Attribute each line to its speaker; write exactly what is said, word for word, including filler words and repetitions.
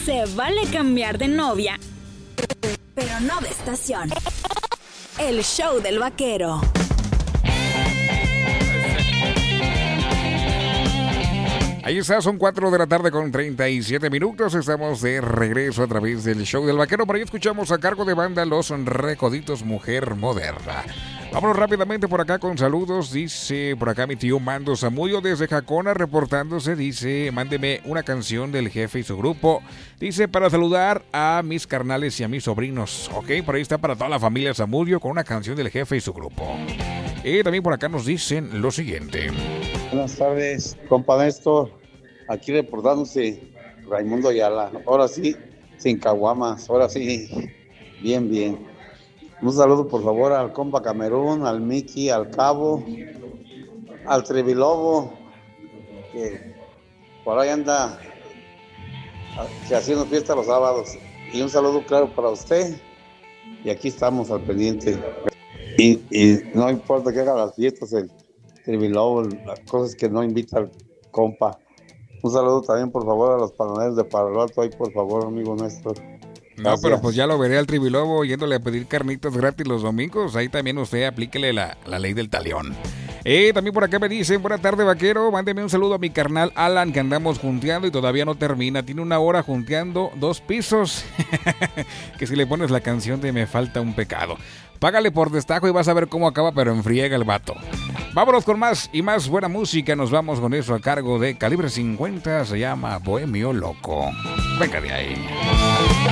Speaker 1: Se vale cambiar de novia, pero no de estación. El show del vaquero.
Speaker 2: Ahí está, son cuatro de la tarde con treinta y siete minutos. Estamos de regreso a través del show del vaquero. Por ahí escuchamos a cargo de banda Los Recoditos, Mujer Moderna. Vámonos rápidamente por acá con saludos. Dice por acá mi tío Mando Zamudio desde Jacona reportándose. Dice, mándeme una canción del Jefe y su grupo. Dice, para saludar a mis carnales y a mis sobrinos. Ok, por ahí está para toda la familia Zamudio con una canción del Jefe y su grupo. Y también por acá nos dicen lo siguiente.
Speaker 3: Buenas tardes, compa Néstor. Aquí reportándose Raimundo Ayala. Ahora sí, sin caguamas. Ahora sí, bien, bien. Un saludo, por favor, al compa Camerún, al Miki, al Cabo, al Trevilobo, que por ahí anda que haciendo fiesta los sábados. Y un saludo, claro, para usted. Y aquí estamos al pendiente. Y, y no importa que haga las fiestas, el Trevilobo, las cosas que no invita al compa. Un saludo también, por favor, a los panaderos de Palo Alto. Ahí, por favor, amigo Néstor.
Speaker 2: No, pero pues ya lo veré al Tribilobo yéndole a pedir carnitas gratis los domingos. Ahí también usted aplíquele la, la ley del talión. Eh, también por acá me dicen, buena tarde, vaquero. Mándeme un saludo a mi carnal Alan, que andamos junteando y todavía no termina. Tiene una hora junteando dos pisos. Que si le pones la canción de Me Falta un Pecado. Págale por destajo y vas a ver cómo acaba, pero enfriega el vato. Vámonos con más y más buena música. Nos vamos con eso a cargo de Calibre cincuenta. Se llama Bohemio Loco. Venga de ahí.